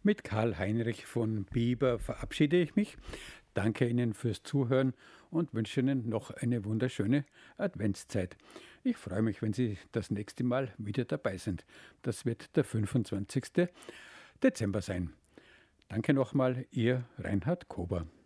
Mit Karl Heinrich von Bieber verabschiede ich mich. Danke Ihnen fürs Zuhören und wünsche Ihnen noch eine wunderschöne Adventszeit. Ich freue mich, wenn Sie das nächste Mal wieder dabei sind. Das wird der 25. Dezember sein. Danke nochmal, Ihr Reinhard Kober.